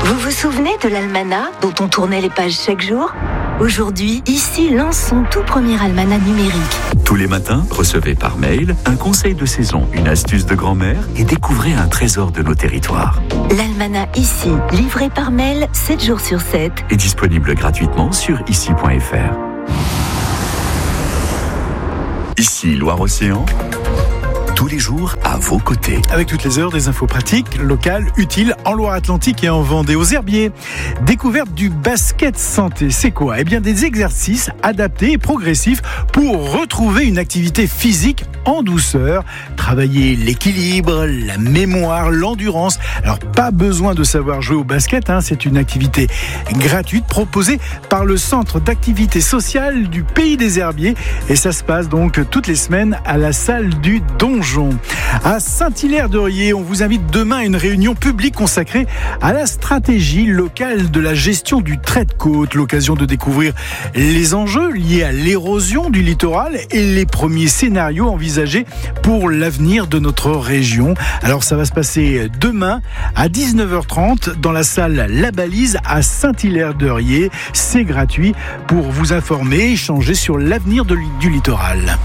Vous vous souvenez de l'almanach dont on tournait les pages chaque jour ? Aujourd'hui, ici lance son tout premier almanach numérique. Tous les matins, recevez par mail un conseil de saison, une astuce de grand-mère et découvrez un trésor de nos territoires. L'almanach ici, livré par mail 7 jours sur 7. Est disponible gratuitement sur ici.fr. Ici Loire-Océan, tous les jours à vos côtés. Avec toutes les heures, des infos pratiques, locales, utiles en Loire-Atlantique et en Vendée. Aux Herbiers, découverte du basket santé. C'est quoi ? Eh bien, des exercices adaptés et progressifs pour retrouver une activité physique en douceur, travailler l'équilibre, la mémoire, l'endurance. Alors, pas besoin de savoir jouer au basket, c'est une activité gratuite proposée par le Centre d'activité sociale du Pays des Herbiers. Et ça se passe donc toutes les semaines à la salle du Donjon. À Saint-Hilaire-de-Riez, on vous invite demain à une réunion publique consacrée à la stratégie locale de la gestion du trait de côte. L'occasion de découvrir les enjeux liés à l'érosion du littoral et les premiers scénarios envisagés pour l'avenir de notre région. Alors ça va se passer demain à 19h30 dans la salle La Balise à Saint-Hilaire-de-Riez. C'est gratuit pour vous informer et échanger sur l'avenir du littoral.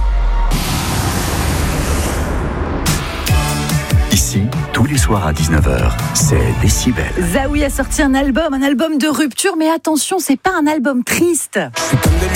Ici, tous les soirs à 19h, c'est Décibel. Zaoui a sorti un album de rupture, mais attention, c'est pas un album triste.